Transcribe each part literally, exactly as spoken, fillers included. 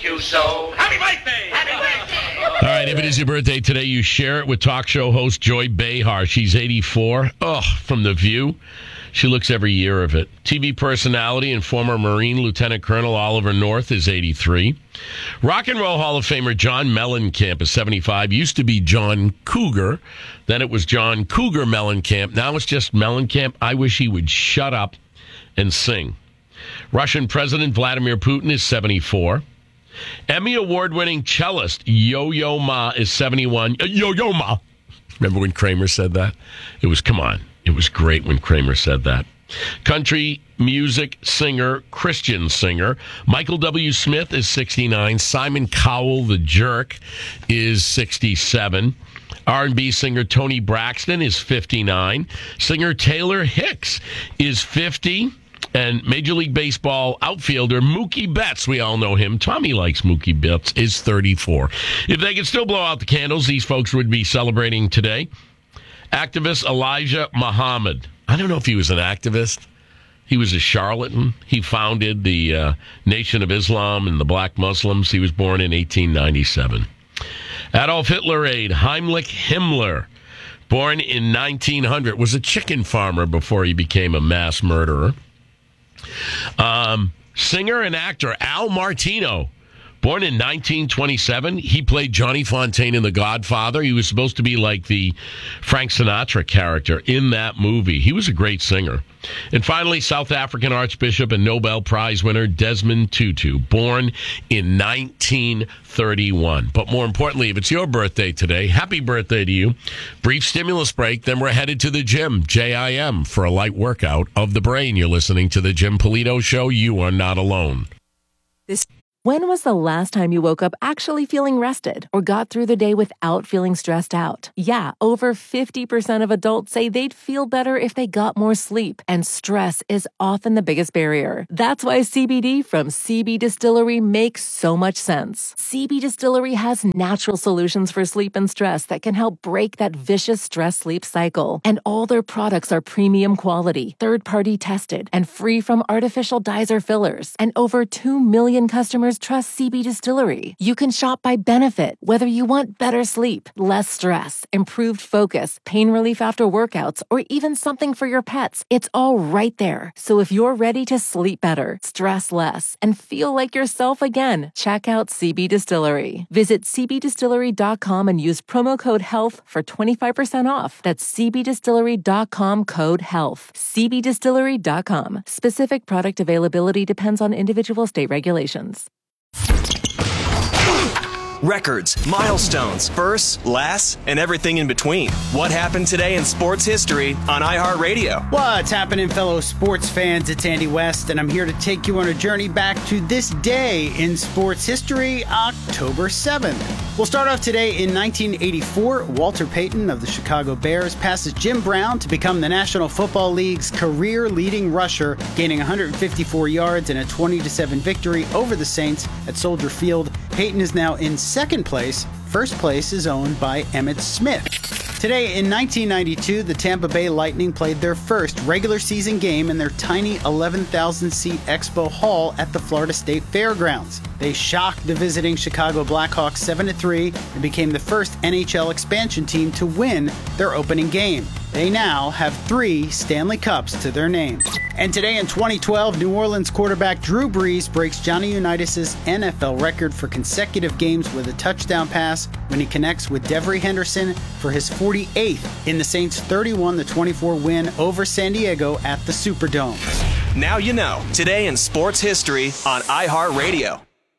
you so. Happy birthday! Happy birthday! All right, if it is your birthday today, you share it with talk show host Joy Behar. She's eighty-four. Oh, from The View. She looks every year of it. T V personality and former Marine Lieutenant Colonel Oliver North is eighty-three. Rock and Roll Hall of Famer John Mellencamp is seventy-five. Used to be John Cougar. Then it was John Cougar Mellencamp. Now it's just Mellencamp. I wish he would shut up and sing. Russian President Vladimir Putin is seventy-four. Emmy Award-winning cellist Yo-Yo Ma is seventy-one. Yo-Yo Ma. Remember when Kramer said that? It was, come on. It was great when Kramer said that. Country music singer, Christian singer, Michael W. Smith is sixty-nine. Simon Cowell, the jerk, is sixty-seven. R and B singer Toni Braxton is fifty-nine. Singer Taylor Hicks is fifty. And Major League Baseball outfielder Mookie Betts, we all know him. Tommy likes Mookie Betts, is thirty-four. If they could still blow out the candles, these folks would be celebrating today. Activist Elijah Muhammad. I don't know if he was an activist. He was a charlatan. He founded the uh, Nation of Islam and the Black Muslims. He was born in eighteen ninety-seven. Adolf Hitler aide Heinrich Himmler, born in nineteen hundred, was a chicken farmer before he became a mass murderer. Um, singer and actor Al Martino, born in nineteen twenty-seven. He played Johnny Fontaine in The Godfather. He was supposed to be like the Frank Sinatra character in that movie. He was a great singer. And finally, South African Archbishop and Nobel Prize winner Desmond Tutu, born in nineteen thirty-one. But more importantly, if it's your birthday today, happy birthday to you. Brief stimulus break, then we're headed to the gym, J I M, for a light workout of the brain. You're listening to the Jim Polito Show. You are not alone. This. When was the last time you woke up actually feeling rested or got through the day without feeling stressed out? Yeah, over fifty percent of adults say they'd feel better if they got more sleep, and stress is often the biggest barrier. That's why C B D from C B Distillery makes so much sense. C B Distillery has natural solutions for sleep and stress that can help break that vicious stress-sleep cycle. And all their products are premium quality, third-party tested, and free from artificial dyes or fillers. And over two million customers trust C B Distillery. You can shop by benefit, whether you want better sleep, less stress, improved focus, pain relief after workouts, or even something for your pets. It's all right there. So if you're ready to sleep better, stress less, and feel like yourself again, check out C B Distillery. Visit c b distillery dot com and use promo code HEALTH for twenty-five percent off. That's c b distillery dot com code HEALTH. c b distillery dot com. Specific product availability depends on individual state regulations. Records, milestones, firsts, lasts, and everything in between. What happened today in sports history on iHeartRadio? What's happening, fellow sports fans? It's Andy West, and I'm here to take you on a journey back to this day in sports history, October seventh. We'll start off today in nineteen eighty-four. Walter Payton of the Chicago Bears passes Jim Brown to become the National Football League's career leading rusher, gaining one hundred fifty-four yards in a twenty to seven victory over the Saints at Soldier Field. Payton is now in second place. First place is owned by Emmitt Smith. Today in nineteen ninety-two, the Tampa Bay Lightning played their first regular season game in their tiny eleven thousand seat Expo Hall at the Florida State Fairgrounds. They shocked the visiting Chicago Blackhawks seven to three and became the first N H L expansion team to win their opening game. They now have three Stanley Cups to their name. And today in twenty twelve, New Orleans quarterback Drew Brees breaks Johnny Unitas' N F L record for consecutive games with a touchdown pass when he connects with Devery Henderson for his forty-eighth in the Saints' thirty-one to twenty-four win over San Diego at the Superdome. Now you know, today in sports history on iHeartRadio.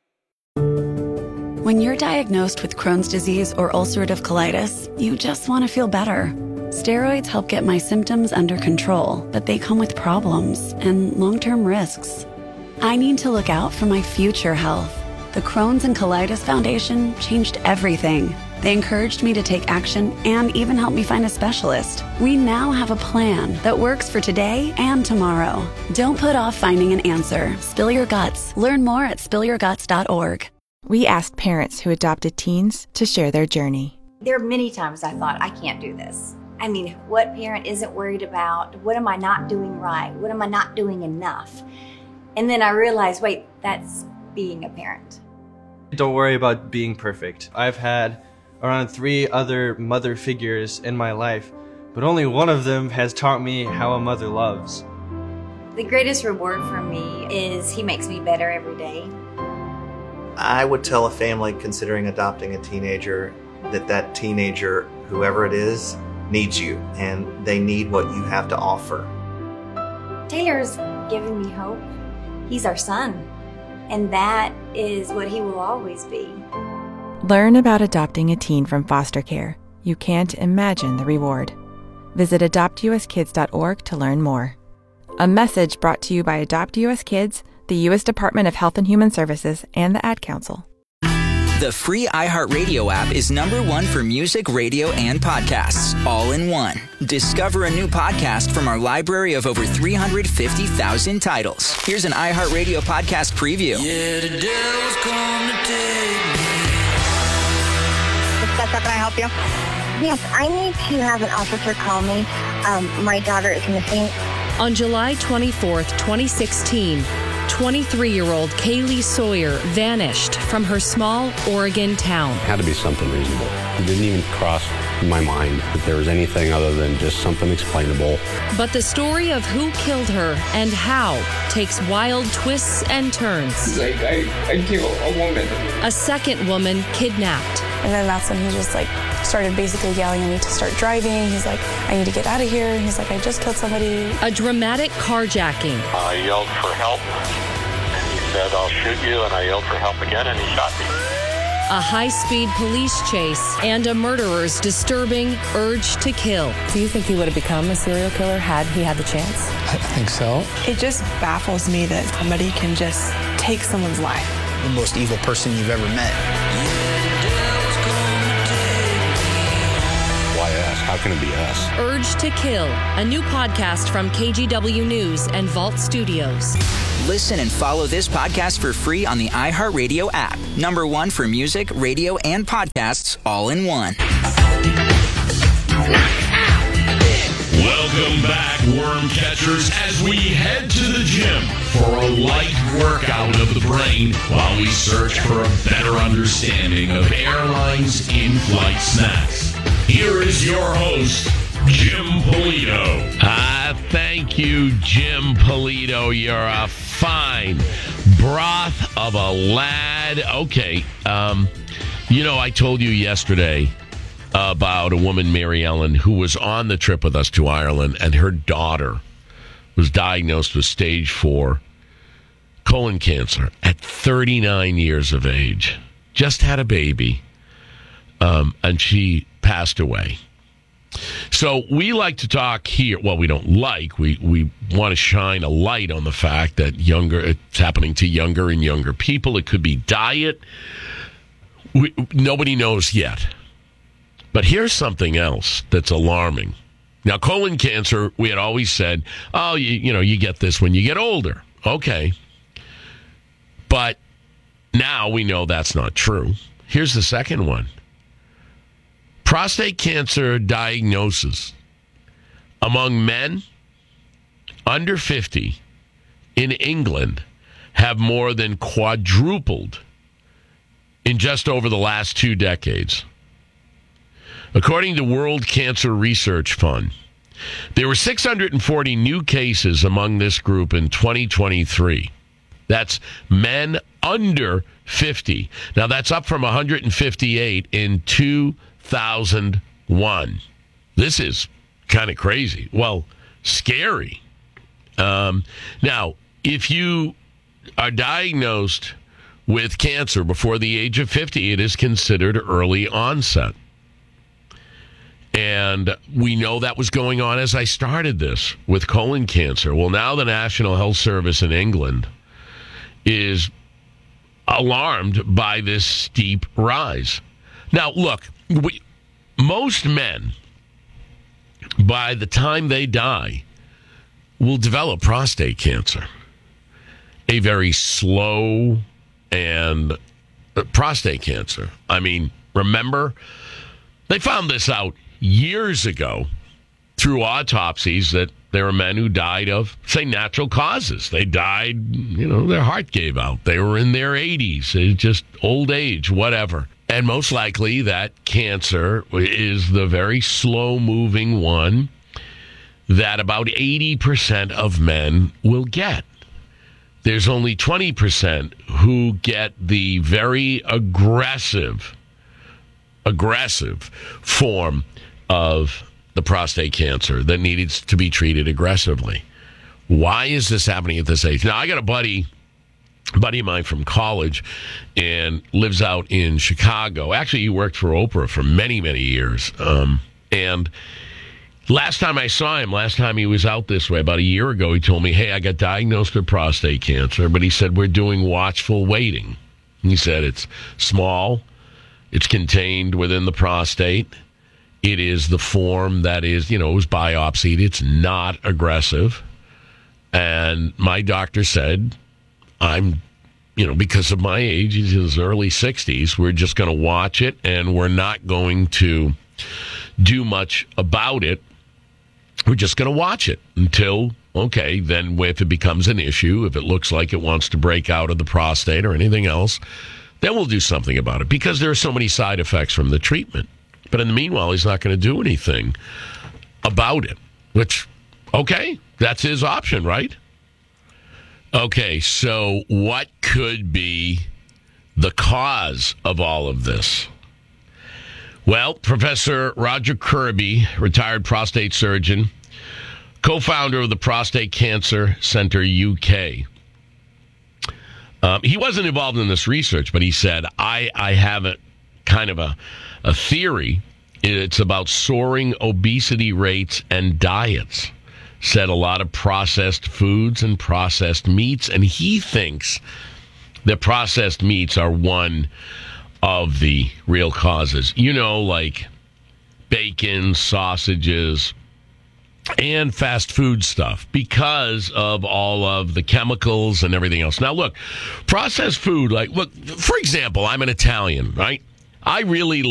When you're diagnosed with Crohn's disease or ulcerative colitis, you just want to feel better. Steroids help get my symptoms under control, but they come with problems and long-term risks. I need to look out for my future health. The Crohn's and Colitis Foundation changed everything. They encouraged me to take action and even helped me find a specialist. We now have a plan that works for today and tomorrow. Don't put off finding an answer. Spill your guts. Learn more at spill your guts dot org. We asked parents who adopted teens to share their journey. There are many times I thought, I can't do this. I mean, what parent isn't worried about, what am I not doing right? What am I not doing enough? And then I realized, wait, that's being a parent. Don't worry about being perfect. I've had around three other mother figures in my life, but only one of them has taught me how a mother loves. The greatest reward for me is he makes me better every day. I would tell a family considering adopting a teenager that that teenager, whoever it is, needs you, and they need what you have to offer. Taylor's given me hope. He's our son, and that is what he will always be. Learn about adopting a teen from foster care. You can't imagine the reward. Visit adopt u s kids dot org to learn more. A message brought to you by Adopt U S Kids, the U S Department of Health and Human Services, and the Ad Council. The free iHeartRadio app is number one for music, radio, and podcasts, all in one. Discover a new podcast from our library of over three hundred fifty thousand titles. Here's an iHeartRadio podcast preview. Yeah, the devil's come to take me. How can I help you? Yes, I need to have an officer call me. Um, my daughter is missing. On July twenty-fourth, twenty sixteen, twenty-three-year-old Kaylee Sawyer vanished from her small Oregon town. It had to be something reasonable. It didn't even cross my mind that there was anything other than just something explainable. But the story of who killed her and how takes wild twists and turns. Like, I, I killed a woman. A second woman kidnapped. And then that's when he just like started basically yelling at me to start driving. He's like, I need to get out of here. He's like, I just killed somebody. A dramatic carjacking. I yelled for help, and he said, I'll shoot you, and I yelled for help again, and he shot me. A high-speed police chase and a murderer's disturbing urge to kill. Do you think he would have become a serial killer had he had the chance? I think so. It just baffles me that somebody can just take someone's life. The most evil person you've ever met. Why us? How can it be us? Urge to Kill, a new podcast from K G W News and Vault Studios. Listen and follow this podcast for free on the iHeartRadio app. Number one for music, radio, and podcasts, all in one. Welcome back, worm catchers, as we head to the gym for a light workout of the brain while we search for a better understanding of airlines' in-flight snacks. Here is your host, Jim Polito. Ah, thank you, Jim Polito. You're a fine broth of a lad. Okay, um, you know, I told you yesterday about a woman, Mary Ellen, who was on the trip with us to Ireland, and her daughter was diagnosed with stage four colon cancer at thirty-nine years of age. Just had a baby, um, and she passed away. So we like to talk here. Well, we don't like. We we want to shine a light on the fact that younger it's happening to younger and younger people. It could be diet. We, nobody knows yet. But here's something else that's alarming. Now, colon cancer, we had always said, oh, you, you know, you get this when you get older. Okay. But now we know that's not true. Here's the second one. Prostate cancer diagnosis among men under fifty in England have more than quadrupled in just over the last two decades. According to World Cancer Research Fund, there were six hundred forty new cases among this group in twenty twenty-three. That's men under fifty. Now, that's up from one hundred fifty-eight in two thousand one. This is kind of crazy. Well, scary. Um, now, if you are diagnosed with cancer before the age of fifty, it is considered early onset. And we know that was going on as I started this with colon cancer. Well, now the National Health Service in England is alarmed by this steep rise. Now, look, we, most men, by the time they die, will develop prostate cancer. A very slow and uh, prostate cancer. I mean, remember, they found this out years ago through autopsies that there are men who died of, say, natural causes. They died, you know, their heart gave out. They were in their eighties, it's just old age, whatever. And most likely that cancer is the very slow-moving one that about eighty percent of men will get. There's only twenty percent who get the very aggressive, aggressive form of the prostate cancer that needs to be treated aggressively. Why is this happening at this age? Now, I got a buddy, a buddy of mine from college and lives out in Chicago. Actually, he worked for Oprah for many, many years. Um, and last time I saw him, last time he was out this way, about a year ago, he told me, hey, I got diagnosed with prostate cancer, but he said, we're doing watchful waiting. He said it's small, it's contained within the prostate. It is the form that is, you know, it was biopsied. It's not aggressive. And my doctor said, I'm, you know, because of my age, he's in his early sixties, we're just going to watch it and we're not going to do much about it. We're just going to watch it until, okay, then if it becomes an issue, if it looks like it wants to break out of the prostate or anything else, then we'll do something about it because there are so many side effects from the treatment. But in the meanwhile, he's not going to do anything about it, which, okay, that's his option, right? Okay, so what could be the cause of all of this? Well, Professor Roger Kirby, retired prostate surgeon, co-founder of the Prostate Cancer Center U K. Um, he wasn't involved in this research, but he said, I, I have a kind of a, a theory. It's about soaring obesity rates and diets. Said a lot of processed foods and processed meats, and he thinks that processed meats are one of the real causes. You know, like bacon, sausages, and fast food stuff because of all of the chemicals and everything else. Now, look, processed food, like, look, for example, I'm an Italian, right? I really